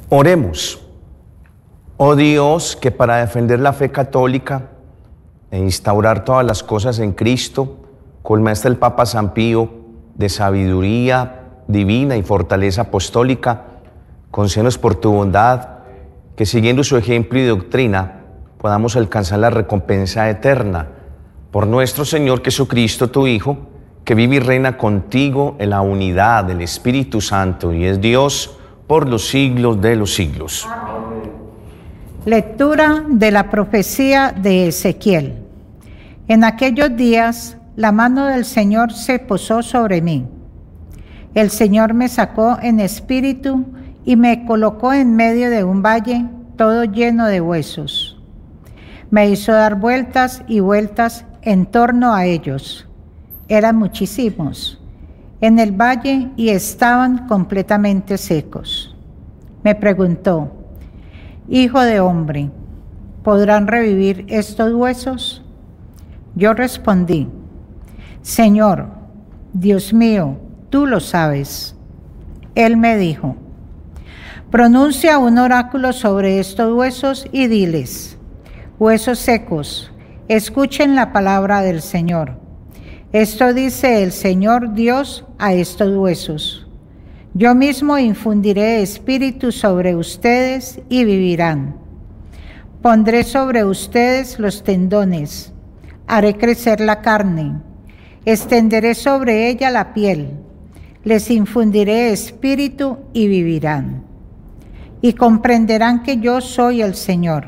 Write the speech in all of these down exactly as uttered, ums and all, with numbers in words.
Oremos. Oh Dios, que para defender la fe católica e instaurar todas las cosas en Cristo, colmaste el Papa San Pío de sabiduría divina y fortaleza apostólica, concédenos por tu bondad que siguiendo su ejemplo y doctrina podamos alcanzar la recompensa eterna. Por nuestro Señor Jesucristo, tu Hijo, que vive y reina contigo en la unidad del Espíritu Santo y es Dios por los siglos de los siglos. Amén. Lectura de la profecía de Ezequiel. En aquellos días la mano del Señor se posó sobre mí. El Señor me sacó en espíritu y me colocó en medio de un valle todo lleno de huesos. Me hizo dar vueltas y vueltas en torno a ellos. Eran muchísimos en el valle y estaban completamente secos. Me preguntó: Hijo de hombre, ¿podrán revivir estos huesos? Yo respondí: Señor, Dios mío, tú lo sabes. Él me dijo: pronuncia un oráculo sobre estos huesos y diles: huesos secos, escuchen la palabra del Señor. Esto dice el Señor Dios a estos huesos: yo mismo infundiré espíritu sobre ustedes y vivirán. Pondré sobre ustedes los tendones, haré crecer la carne, extenderé sobre ella la piel, les infundiré espíritu y vivirán. Y comprenderán que yo soy el Señor.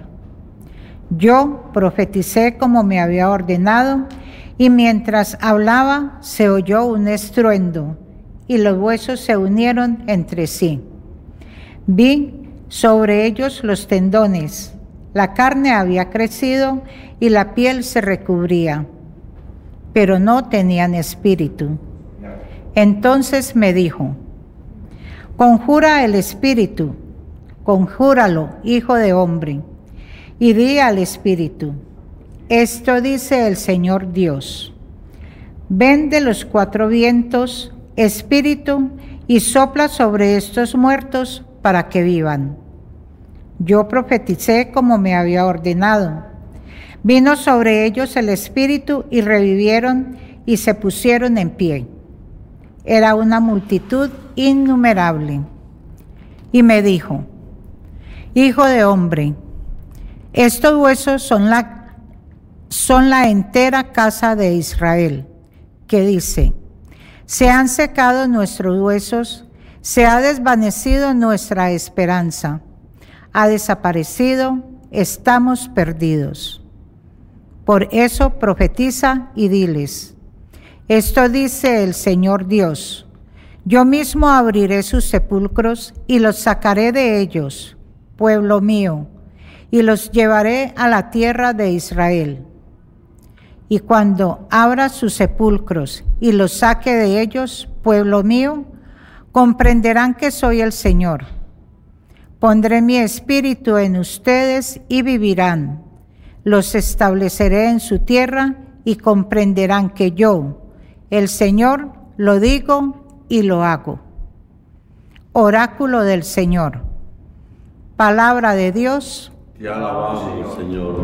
Yo profeticé como me había ordenado, y mientras hablaba se oyó un estruendo, y los huesos se unieron entre sí. Vi sobre ellos los tendones, la carne había crecido y la piel se recubría, pero no tenían espíritu. Entonces me dijo: conjura el espíritu, conjúralo, hijo de hombre, y di al espíritu: esto dice el Señor Dios. Ven de los cuatro vientos, espíritu, y sopla sobre estos muertos para que vivan. Yo profeticé como me había ordenado. Vino sobre ellos el espíritu y revivieron y se pusieron en pie. Era una multitud innumerable. Y me dijo: hijo de hombre, estos huesos son la son la entera casa de Israel, que dice: se han secado nuestros huesos, se ha desvanecido nuestra esperanza, ha desaparecido, estamos perdidos. Por eso profetiza y diles: esto dice el Señor Dios: yo mismo abriré sus sepulcros y los sacaré de ellos, pueblo mío, y los llevaré a la tierra de Israel. Y cuando abra sus sepulcros y los saque de ellos, pueblo mío, comprenderán que soy el Señor. Pondré mi espíritu en ustedes y vivirán. Los estableceré en su tierra y comprenderán que yo, el Señor, lo digo y lo hago. Oráculo del Señor. Palabra de Dios. Te alabamos, Señor.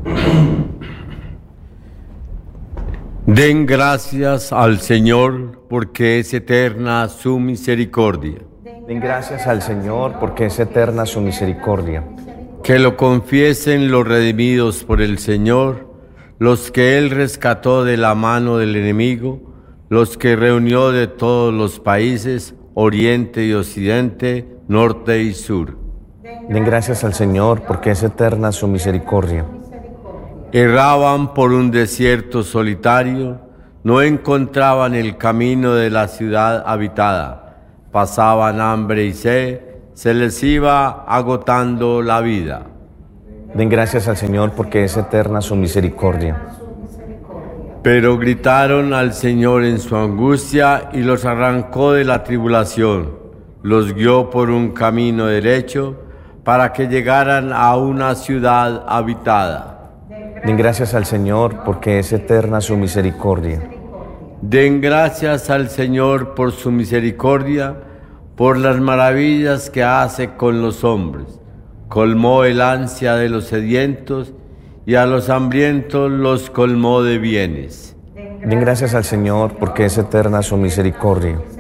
Den gracias al Señor porque es eterna su misericordia. Den gracias al Señor porque es eterna su misericordia. Que lo confiesen los redimidos por el Señor, los que Él rescató de la mano del enemigo, los que reunió de todos los países, oriente y occidente, norte y sur. Den gracias al Señor porque es eterna su misericordia. Erraban por un desierto solitario, no encontraban el camino de la ciudad habitada, pasaban hambre y sed, se les iba agotando la vida. Den gracias al Señor porque es eterna su misericordia. Pero gritaron al Señor en su angustia y los arrancó de la tribulación, los guió por un camino derecho para que llegaran a una ciudad habitada. Den gracias al Señor porque es eterna su misericordia. Den gracias al Señor por su misericordia, por las maravillas que hace con los hombres. Colmó el ansia de los sedientos y a los hambrientos los colmó de bienes. Den gracias al Señor porque es eterna su misericordia.